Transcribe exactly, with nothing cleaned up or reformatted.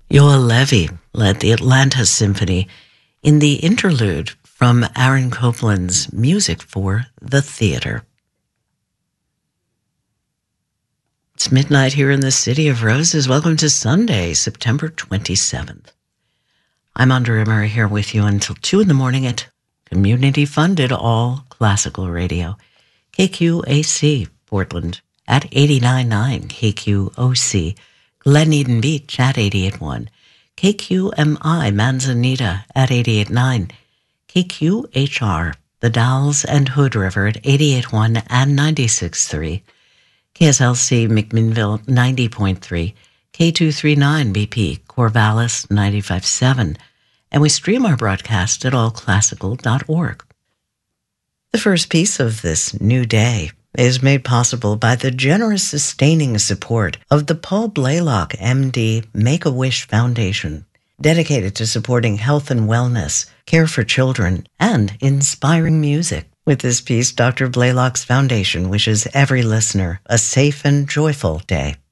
Yoel Levy led the Atlanta Symphony in the interlude from Aaron Copland's Music for the Theater. It's midnight here in the City of Roses. Welcome to Sunday, September twenty-seventh. I'm Andrea Murray here with you until two in the morning at community-funded all classical radio. K Q A C, Portland at eighty-nine point nine, K Q O C, Glen Eden Beach at eighty-eight point one, K Q M I, Manzanita at eighty-eight point nine, K Q H R, The Dalles and Hood River at eighty-eight point one and ninety-six point three, K S L C McMinnville ninety point three, K two thirty-nine B P Corvallis ninety-five point seven, and we stream our broadcast at all classical dot org. The first piece of this new day is made possible by the generous sustaining support of the Paul Blaylock, M D, Make-A-Wish Foundation, dedicated to supporting health and wellness, care for children, and inspiring music. With this piece, Doctor Blaylock's Foundation wishes every listener a safe and joyful day.